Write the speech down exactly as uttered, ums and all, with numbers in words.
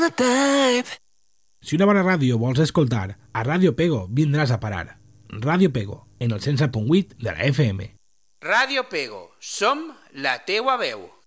Si una bona ràdio vols escoltar, a Ràdio Pego vindràs a parar. Ràdio Pego, en el cent set punt vuit de la F M. Ràdio Pego, som la teua veu.